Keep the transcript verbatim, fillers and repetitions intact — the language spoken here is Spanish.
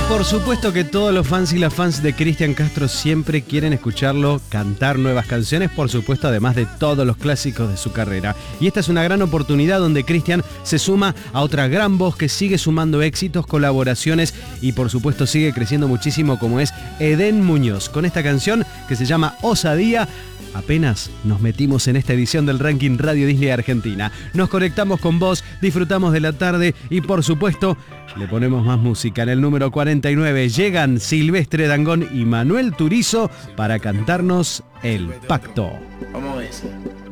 Por supuesto que todos los fans y las fans de Cristian Castro siempre quieren escucharlo cantar nuevas canciones, por supuesto, además de todos los clásicos de su carrera. Y esta es una gran oportunidad donde Cristian se suma a otra gran voz que sigue sumando éxitos, colaboraciones y por supuesto sigue creciendo muchísimo, como es Edén Muñoz, con esta canción que se llama Osadía. Apenas nos metimos en esta edición del ranking Radio Disney Argentina. Nos conectamos con vos, disfrutamos de la tarde y por supuesto le ponemos más música. En el número cuarenta y nueve llegan Silvestre Dangond y Manuel Turizo para cantarnos El Pacto. Vamos a ver.